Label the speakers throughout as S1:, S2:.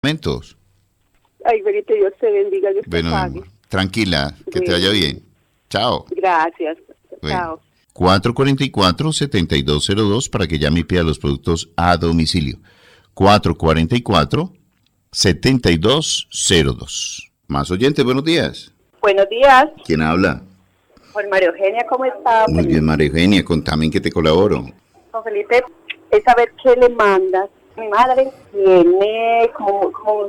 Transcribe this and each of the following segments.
S1: Momentos.
S2: Ay, Felipe, Dios te bendiga, Dios te
S1: Bueno,
S2: pague.
S1: tranquila, que te vaya bien. Chao.
S2: Gracias.
S1: Bueno,
S2: Chao.
S1: 444-7202 para que llame y pida los productos a domicilio. 444-7202. Más oyentes, buenos días.
S2: Buenos días.
S1: ¿Quién habla?
S2: Juan María Eugenia, ¿cómo está?
S1: Muy bien, María Eugenia, contame en qué te colaboro.
S2: Juan Felipe, es saber qué le mandas. Mi madre tiene como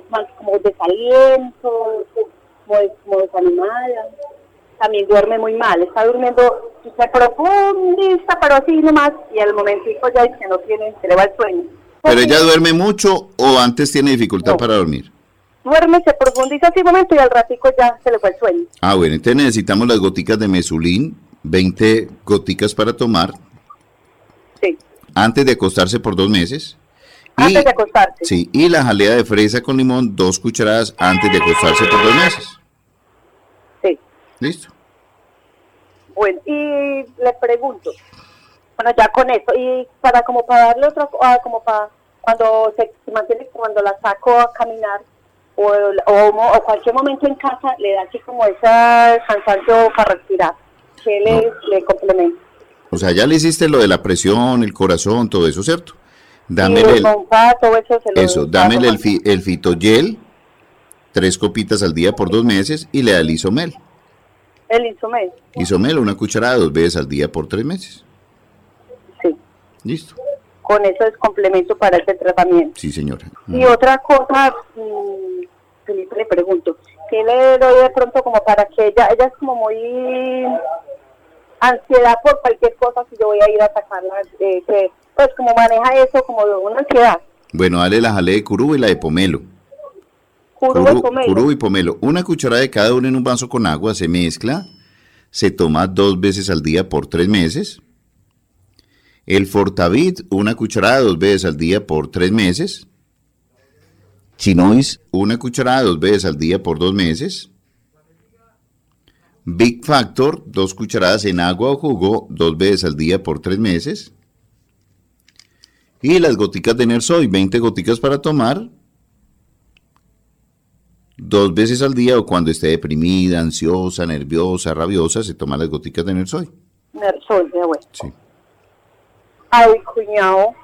S2: desaliento, como desanimada. También duerme muy mal, está durmiendo, se profundiza, pero así nomás, y al momentico ya es que no tiene, se le va el sueño.
S1: ¿Pero ella duerme mucho o antes tiene dificultad para dormir?
S2: Duerme, se profundiza así un momento y al ratico ya se le fue el sueño.
S1: Ah, bueno, entonces necesitamos las goticas de Mesulín, 20 goticas para tomar.
S2: Sí.
S1: Antes de acostarse por 2 meses.
S2: Antes de acostarse.
S1: Sí, y la jalea de fresa con limón, 2 cucharadas antes de acostarse por 2 meses.
S2: Sí.
S1: ¿Listo?
S2: Bueno, y le pregunto, bueno, ya con esto, y para darle otra, como para cuando se mantiene, cuando la saco a caminar, o cualquier momento en casa, le da así como ese cansancio para respirar, que le complementa.
S1: O sea, ya le hiciste lo de la presión, el corazón, todo eso, ¿cierto?
S2: Dámele
S1: dámele el fitogel, 3 copitas al día por 2 meses, y le da el isomel.
S2: El isomel.
S1: Isomel, 1 cucharada 2 veces al día por 3 meses.
S2: Sí.
S1: Listo.
S2: Con eso es complemento para este tratamiento.
S1: Sí, señora.
S2: Y otra cosa, Felipe, le pregunto, ¿qué le doy de pronto como para que ella es como muy ansiedad por cualquier cosa si yo voy a ir a sacarla, pues como maneja eso como de una ansiedad?
S1: Bueno, dale la jalea de curú y la de pomelo. Curú y pomelo. 1 cucharada de cada uno en un vaso con agua, se mezcla, se toma 2 veces al día por 3 meses. El Fortavit, 1 cucharada 2 veces al día por 3 meses. Chinois, 1 cucharada 2 veces al día por 2 meses. Big Factor, 2 cucharadas en agua o jugo 2 veces al día por 3 meses. Y las goticas de Nersoy, 20 goticas para tomar 2 veces al día, o cuando esté deprimida, ansiosa, nerviosa, rabiosa, se toma las goticas de Nersoy.
S2: Nersoy, ya bueno.
S1: Sí.
S2: Ay, cuñado,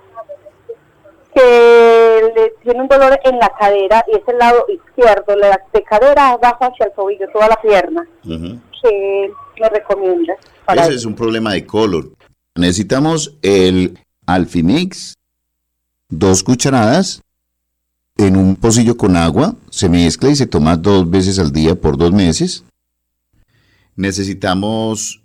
S2: que le tiene un dolor en la cadera y es el lado izquierdo, de cadera abajo hacia el tobillo, toda la pierna. ¿Qué me recomiendas?
S1: Ese es un problema de color. Necesitamos el Alfimix, 2 cucharadas en un pocillo con agua, se mezcla y se toma 2 veces al día por 2 meses. Necesitamos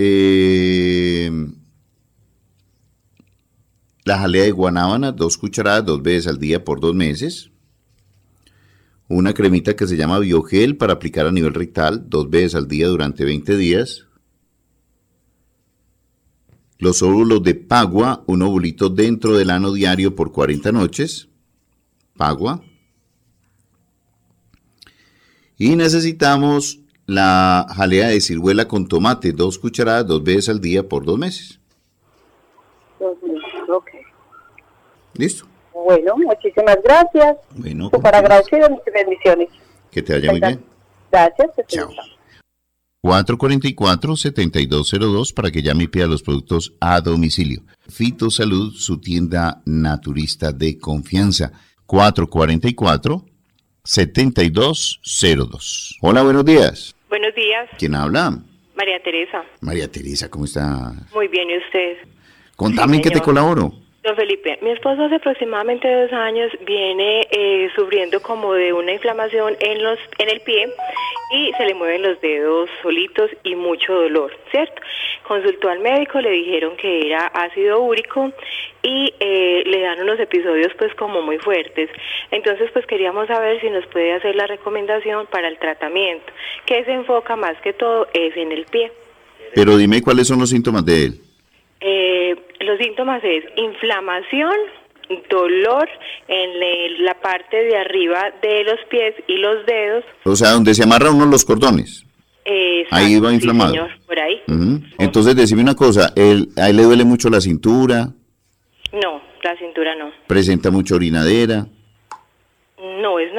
S1: la jalea de guanábana, 2 cucharadas 2 veces al día por 2 meses. Una cremita que se llama Biogel para aplicar a nivel rectal 2 veces al día durante 20 días. Los óvulos de Pagua, 1 ovulito dentro del ano diario por 40 noches. Pagua. Y necesitamos la jalea de ciruela con tomate, 2 cucharadas 2 veces al día por 2 meses.
S2: 2 meses, ok.
S1: ¿Listo?
S2: Bueno, muchísimas gracias.
S1: Bueno,
S2: súper agradecido, muchas bendiciones.
S1: Que te vaya muy bien.
S2: Gracias.
S1: Chao. 444-7202 para que llame y pida los productos a domicilio. Fitosalud, su tienda naturista de confianza. 444-7202. Hola, buenos días.
S3: Buenos días.
S1: ¿Quién habla?
S3: María Teresa.
S1: María Teresa, ¿cómo está?
S3: Muy bien, ¿y usted?
S1: Contame en qué te colaboro.
S3: Don Felipe, mi esposo hace aproximadamente 2 años viene sufriendo como de una inflamación en el pie y se le mueven los dedos solitos y mucho dolor, ¿cierto? Consultó al médico, le dijeron que era ácido úrico y le dan unos episodios pues como muy fuertes. Entonces pues queríamos saber si nos puede hacer la recomendación para el tratamiento, que se enfoca más que todo es en el pie.
S1: Pero dime cuáles son los síntomas de él.
S3: Los síntomas es inflamación, dolor en la parte de arriba de los pies y los dedos.
S1: O sea, donde se amarra uno los cordones. Ahí va inflamado.
S3: Sí, señor, por ahí.
S1: Entonces, decime una cosa, ¿a él le duele mucho la cintura?
S3: No, la cintura no.
S1: ¿Presenta mucha orinadera?
S3: No, es